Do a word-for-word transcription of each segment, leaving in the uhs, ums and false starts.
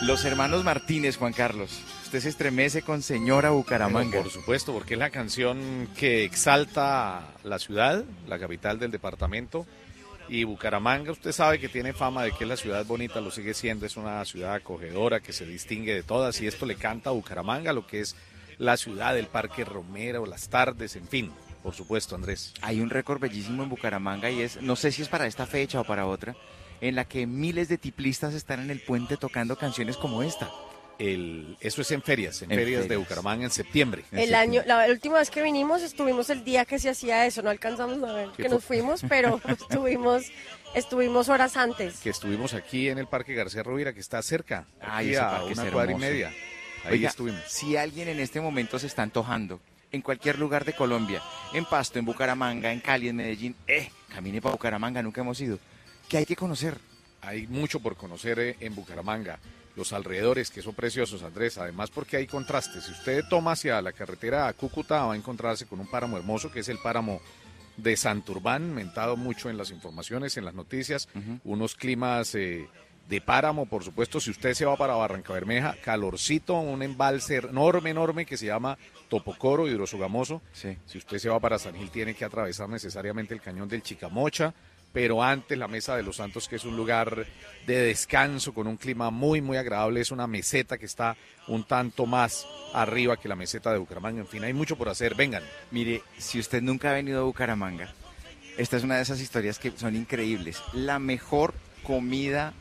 Los hermanos Martínez, Juan Carlos. Usted se estremece con Señora Bucaramanga. Bueno, por supuesto, porque es la canción que exalta la ciudad, la capital del departamento. Y Bucaramanga, usted sabe que tiene fama de que es la ciudad bonita, lo sigue siendo, es una ciudad acogedora que se distingue de todas. Y esto le canta a Bucaramanga, lo que es la ciudad, el Parque Romero, las tardes, en fin. Por supuesto, Andrés. Hay un récord bellísimo en Bucaramanga y es, no sé si es para esta fecha o para otra, en la que miles de tiplistas están en el puente tocando canciones como esta. El, eso es en ferias, en, En ferias, ferias. de Bucaramanga en septiembre. En El septiembre. año, la última vez que vinimos estuvimos el día que se hacía eso, no alcanzamos a ver ¿Qué que fue? nos fuimos, pero estuvimos, estuvimos horas antes. Que estuvimos aquí en el Parque García Rovira, que está cerca, Ay, aquí ese a parque es una cuadra y hermoso. media. Ahí Oiga, estuvimos. si alguien en este momento se está antojando, en cualquier lugar de Colombia, en Pasto, en Bucaramanga, en Cali, en Medellín, eh, camine para Bucaramanga, nunca hemos ido. ¿Qué hay que conocer? Hay mucho por conocer eh, en Bucaramanga, los alrededores que son preciosos, Andrés, además porque hay contrastes. Si usted toma hacia la carretera a Cúcuta va a encontrarse con un páramo hermoso que es el páramo de Santurbán, mentado mucho en las informaciones, en las noticias, Ujú. unos climas eh, de páramo, por supuesto. Si usted se va para Barranca Bermeja, calorcito, un embalse enorme, enorme que se llama Topocoro, hidrosogamoso. Sí. Si usted se va para San Gil tiene que atravesar necesariamente el cañón del Chicamocha, pero antes la Mesa de los Santos, que es un lugar de descanso con un clima muy, muy agradable. Es una meseta que está un tanto más arriba que la meseta de Bucaramanga. En fin, hay mucho por hacer. Vengan. Mire, si usted nunca ha venido a Bucaramanga, esta es una de esas historias que son increíbles. La mejor comida,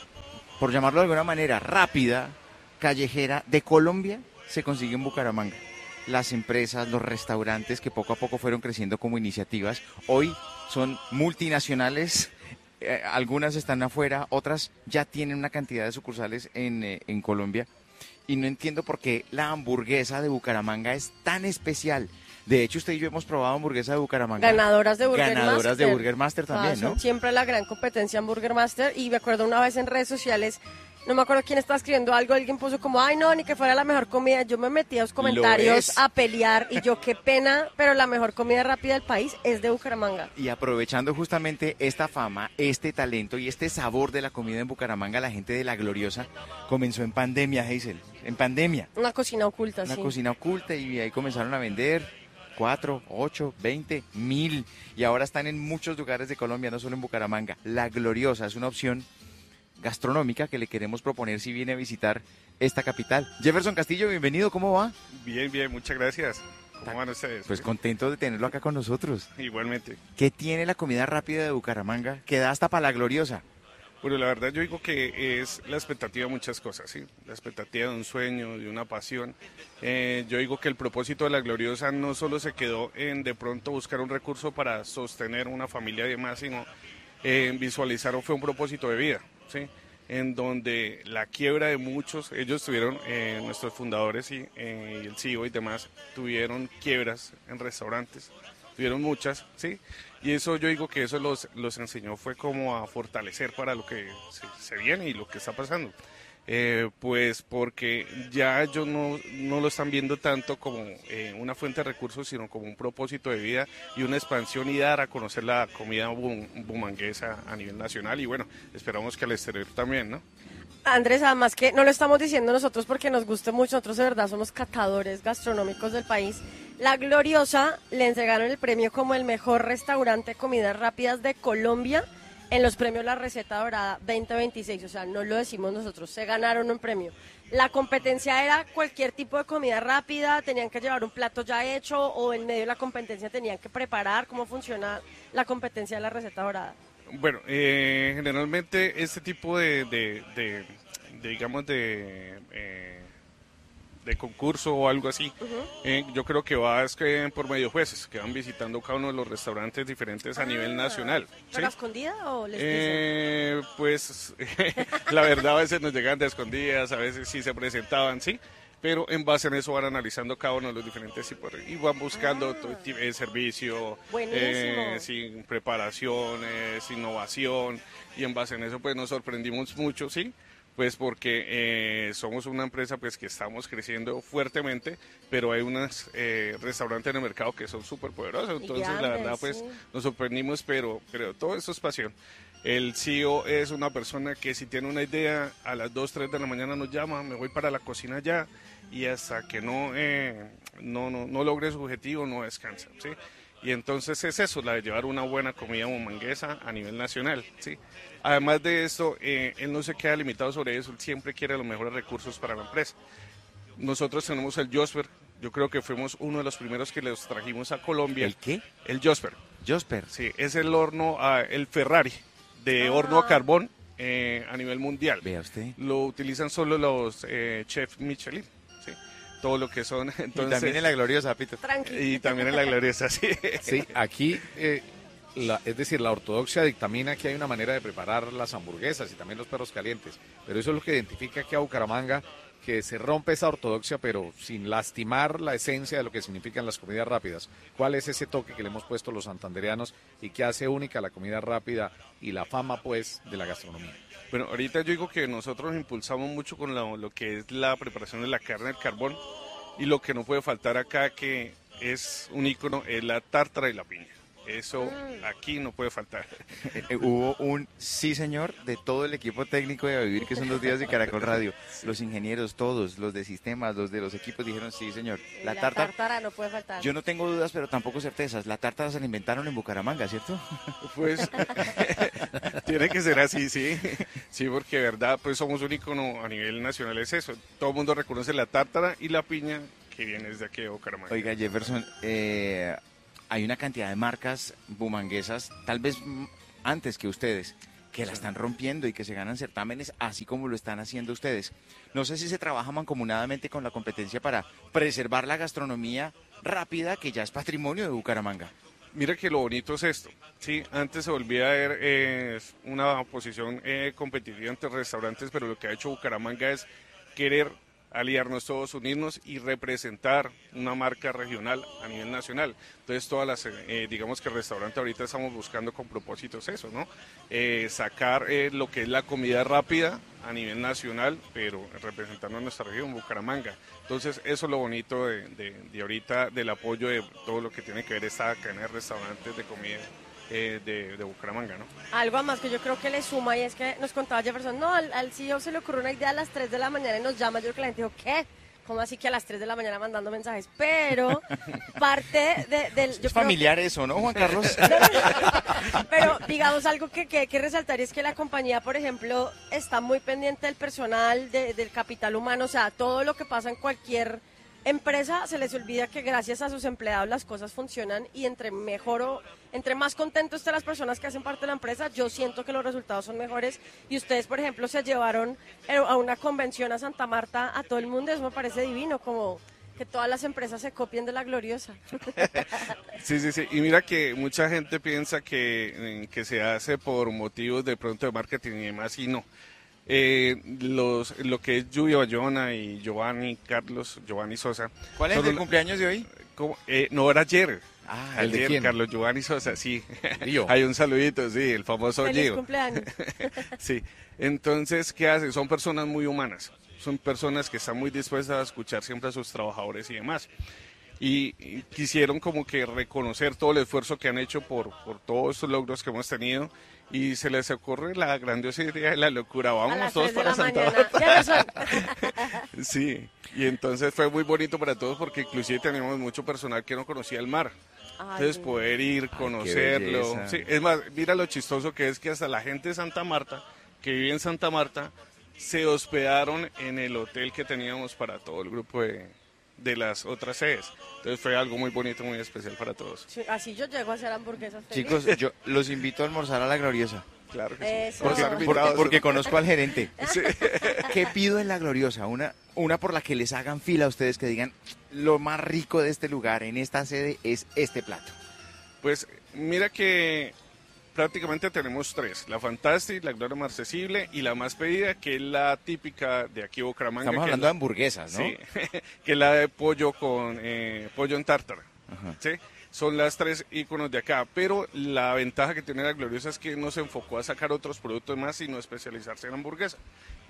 por llamarlo de alguna manera, rápida, callejera de Colombia, se consigue en Bucaramanga. Las empresas, los restaurantes que poco a poco fueron creciendo como iniciativas, hoy son multinacionales, eh, algunas están afuera, otras ya tienen una cantidad de sucursales en, eh, en Colombia. Y no entiendo por qué la hamburguesa de Bucaramanga es tan especial. De hecho, usted y yo hemos probado hamburguesa de Bucaramanga. Ganadoras de Burger Ganadoras Master. de Burger Master también, Ah, son ¿no? siempre la gran competencia en Burger Master. Y me acuerdo una vez en redes sociales, no me acuerdo quién estaba escribiendo algo, alguien puso como, ay no, ni que fuera la mejor comida. Yo me metí a los comentarios es. a pelear y yo, qué pena, pero la mejor comida rápida del país es de Bucaramanga. Y aprovechando justamente esta fama, este talento y este sabor de la comida en Bucaramanga, la gente de La Gloriosa comenzó en pandemia, Hazel, en pandemia. Una cocina oculta, Una sí. cocina oculta y ahí comenzaron a vender cuatro, ocho, veinte, mil. Y ahora están en muchos lugares de Colombia, no solo en Bucaramanga. La Gloriosa es una opción gastronómica que le queremos proponer si viene a visitar esta capital. Jefferson Castillo, bienvenido, ¿cómo va? Bien, bien, muchas gracias. ¿Cómo van ustedes? Pues contento de tenerlo acá con nosotros. Igualmente. ¿Qué tiene la comida rápida de Bucaramanga que da hasta para La Gloriosa? Bueno, la verdad yo digo que es la expectativa de muchas cosas, ¿sí? La expectativa de un sueño, de una pasión. Eh, yo digo que el propósito de La Gloriosa no solo se quedó en de pronto buscar un recurso para sostener una familia y demás, sino en visualizar fue un propósito de vida, ¿sí? En donde la quiebra de muchos, ellos tuvieron, eh, nuestros fundadores y eh, el C E O y demás, tuvieron quiebras en restaurantes, tuvieron muchas, ¿sí? Y eso yo digo que eso los, los enseñó fue como a fortalecer para lo que se, se viene y lo que está pasando. Eh, pues porque ya ellos no, no lo están viendo tanto como eh, una fuente de recursos, sino como un propósito de vida y una expansión y dar a conocer la comida bum- bumanguesa a nivel nacional y bueno, esperamos que al exterior también, ¿no? Andrés, además que no lo estamos diciendo nosotros porque nos guste mucho, nosotros de verdad somos catadores gastronómicos del país. La Gloriosa le entregaron el premio como el mejor restaurante de comidas rápidas de Colombia en los premios La Receta Dorada veinte veintiséis, o sea, no lo decimos nosotros, se ganaron un premio. La competencia era cualquier tipo de comida rápida, tenían que llevar un plato ya hecho o en medio de la competencia tenían que preparar. ¿Cómo funciona la competencia de La Receta Dorada? Bueno, eh, generalmente este tipo de, de, de, de, digamos, de, eh, de concurso o algo así, Uh-huh. eh, yo creo que va es que por medio de jueces, que van visitando cada uno de los restaurantes diferentes a Ah, nivel nacional. ¿Pero ¿sí? a escondida o les dicen? Eh, pues la verdad a veces nos llegan de escondidas, a veces sí se presentaban, sí, pero en base en eso van analizando cada uno de los diferentes tipos de- y van buscando Ah. todo tipo de servicio, Buenísimo. eh, sin preparaciones, innovación, y en base en eso pues nos sorprendimos mucho, sí, pues porque eh, somos una empresa pues que estamos creciendo fuertemente, pero hay unos eh, restaurantes en el mercado que son súper poderosos, Y entonces la grandes, verdad pues sí. nos sorprendimos, pero, pero todo eso es pasión. El C E O es una persona que si tiene una idea, a las dos, tres de la mañana nos llama, me voy para la cocina ya, y hasta que no, eh, no, no, no logre su objetivo no descansa, ¿sí? Y entonces es eso, la de llevar una buena comida bumanguesa a nivel nacional, ¿sí? Además de esto, eh, él no se queda limitado sobre eso, él siempre quiere los mejores recursos para la empresa. Nosotros tenemos el Josper, yo creo que fuimos uno de los primeros que los trajimos a Colombia. ¿El qué? El Josper. Josper. Sí, es el horno, ah, el Ferrari de Ah. horno a carbón eh, a nivel mundial. Vea usted. Lo utilizan solo los eh, chefs Michelin, ¿sí? Todo lo que son, entonces... Y también en la gloriosa, Pito. Tranqui. Y también en la gloriosa, sí. Sí, aquí, eh, la- es decir, la ortodoxia dictamina que hay una manera de preparar las hamburguesas y también los perros calientes, pero eso es lo que identifica aquí a Bucaramanga, que se rompe esa ortodoxia, pero sin lastimar la esencia de lo que significan las comidas rápidas. ¿Cuál es ese toque que le hemos puesto los santandereanos y que hace única la comida rápida y la fama, pues, de la gastronomía? Bueno, ahorita yo digo que nosotros impulsamos mucho con lo, lo que es la preparación de la carne al carbón, y lo que no puede faltar acá, que es un ícono, es la tártara y la piña. Eso aquí no puede faltar. Eh, eh, hubo un sí señor de todo el equipo técnico de A Vivir, que son los días de Caracol Radio. Los ingenieros, todos, los de sistemas, los de los equipos dijeron sí señor. Y La la tártara, tártara no puede faltar. yo no tengo dudas, pero tampoco certezas. La tártara se la inventaron en Bucaramanga, ¿cierto? Pues tiene que ser así, sí. Sí, porque de verdad, pues somos un ícono a nivel nacional, es eso. Todo el mundo reconoce la tártara y la piña que viene desde aquí de Bucaramanga. Oiga, Jefferson, eh, hay una cantidad de marcas bumanguesas, tal vez mm, antes que ustedes, que la están rompiendo y que se ganan certámenes, así como lo están haciendo ustedes. No sé si se trabaja mancomunadamente con la competencia para preservar la gastronomía rápida, que ya es patrimonio de Bucaramanga. Mira que lo bonito es esto, sí, antes se volvía a ver eh, una posición eh, competitiva entre restaurantes, pero lo que ha hecho Bucaramanga es querer aliarnos todos, unirnos y representar una marca regional a nivel nacional. Entonces todas las, eh, digamos que el restaurante ahorita estamos buscando con propósitos eso, ¿no? Eh, sacar eh, lo que es la comida rápida a nivel nacional, pero representando a nuestra región, Bucaramanga. Entonces eso es lo bonito de, de, de ahorita, del apoyo de todo lo que tiene que ver esta cadena de restaurantes de comida eh, de, de Bucaramanga, ¿no? Algo más que yo creo que le suma, y es que nos contaba Jefferson, no, al, al C E O se le ocurrió una idea a las tres de la mañana y nos llama. Yo creo que la gente dijo, ¿qué? ¿Cómo así que a las tres de la mañana mandando mensajes? Pero parte de, del... yo Es creo familiar eso, ¿no, Juan Carlos? Pero digamos algo que, que hay que resaltar es que la compañía, por ejemplo, está muy pendiente del personal, de- del capital humano, o sea, todo lo que pasa en cualquier empresa se les olvida que gracias a sus empleados las cosas funcionan, y entre mejor o entre más contentos estén las personas que hacen parte de la empresa, yo siento que los resultados son mejores. Y ustedes, por ejemplo, se llevaron eh, a una convención a Santa Marta a todo el mundo, eso me parece divino, como que todas las empresas se copien de la gloriosa. Sí, sí, sí. Y mira que mucha gente piensa que, eh, que se hace por motivos de pronto de marketing y demás, y no. Eh, los, lo que es Lluvia Bayona y Giovanni Carlos, Giovanni Sosa. ¿Cuál es son el una- cumpleaños de hoy? ¿Cómo? Eh, no, era ayer. Ah, ¿el de Ayer, quién? Carlos Giovanni Sosa, sí. Gio. Hay un saludito, sí, el famoso Feliz Gio. cumpleaños. Sí, entonces, ¿qué hacen? Son personas muy humanas, son personas que están muy dispuestas a escuchar siempre a sus trabajadores y demás. Y, y quisieron como que reconocer todo el esfuerzo que han hecho por, por todos estos logros que hemos tenido, y se les ocurre la grandiosa idea de la locura. A Vamos las todos tres de para la Santa mañana. Marta. Jefferson. Sí, y entonces fue muy bonito para todos porque inclusive teníamos mucho personal que no conocía el mar. Ay, Entonces sí. poder ir, qué conocerlo. belleza. Sí, es más, mira lo chistoso que es que hasta la gente de Santa Marta, que vive en Santa Marta, se hospedaron en el hotel que teníamos para todo el grupo de, de las otras sedes. Entonces fue algo muy bonito, muy especial para todos. Sí, así yo llego a hacer hamburguesas feliz. Chicos, yo los invito a almorzar a la gloriosa. Claro que Eso. sí. Porque, Están porque, invitados, porque ¿no? conozco al gerente. ¿Qué pido en la gloriosa? Una, una por la que les hagan fila a ustedes, que digan, lo más rico de este lugar, en esta sede, es este plato. Pues mira que prácticamente tenemos tres, la Fantastic, la Gloria Marcesible y la más pedida, que es la típica de aquí Bucaramanga. Estamos que es hablando la- de hamburguesas, ¿no? Sí, que es la de pollo con eh, pollo en tártara. Ajá. ¿Sí? Son las tres íconos de acá, pero la ventaja que tiene la Gloriosa es que no se enfocó a sacar otros productos más, sino especializarse en hamburguesa.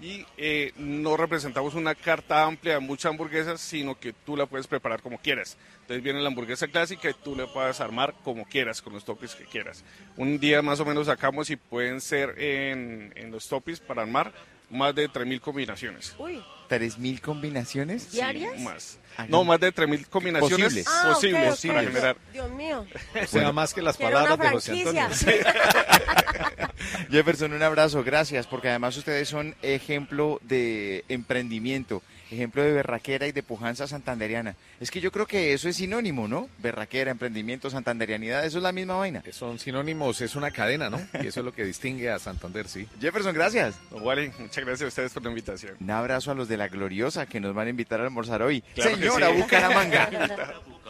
y eh, no representamos una carta amplia de muchas hamburguesas, sino que tú la puedes preparar como quieras. Entonces viene la hamburguesa clásica y tú la puedes armar como quieras, con los toppings que quieras. Un día más o menos sacamos y pueden ser en, en los toppings para armar más de tres mil combinaciones. Uy. ¿Tres mil combinaciones? ¿Diarias? Sí, más. Ah, No, más de tres mil combinaciones Posibles. Ah, ok, posibles ok. para generar. Dios mío. O sea, más que las Quiero una palabras de José franquicia. Antonio. Jefferson, un abrazo, gracias, porque además ustedes son ejemplo de emprendimiento, ejemplo de berraquera y de pujanza santanderiana. Es que yo creo que eso es sinónimo, ¿no? Berraquera, emprendimiento, santanderianidad, eso es la misma vaina. Son sinónimos, es una cadena, ¿no? Y eso es lo que distingue a Santander, sí. Jefferson, gracias. Don Wally, muchas gracias a ustedes por la invitación. Un abrazo a los de La Gloriosa que nos van a invitar a almorzar hoy. Claro que Señora sí. Bucaramanga.